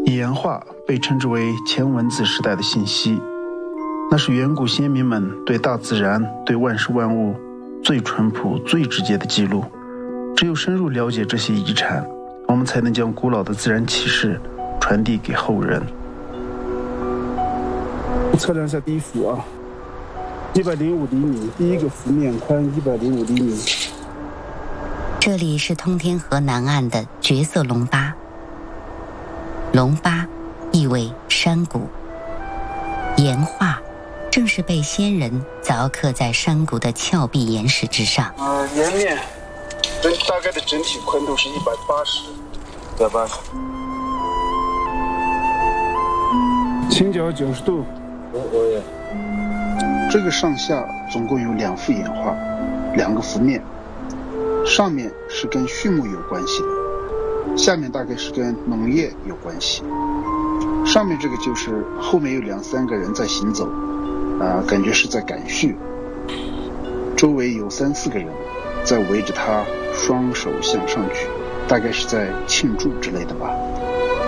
岩画被称之为前文字时代的信息，那是远古先民们对大自然、对万事万物最淳朴、最直接的记录。只有深入了解这些遗产，我们才能将古老的自然启示传递给后人。测量一下第一幅啊，105厘米，第一个幅面宽105厘米。 这里是通天河南岸的绝色龙巴。龙巴意为山谷，岩画正是被先人凿刻在山谷的峭壁岩石之上。 岩面大概的整体宽度是180，倾角90度。这个上下总共有2幅岩画，2个幅面，上面是跟畜牧有关系的，下面大概是跟农业有关系。上面这个就是后面有2-3个人在行走，感觉是在赶畜，周围有3-4个人在围着他双手向上举，大概是在庆祝之类的吧。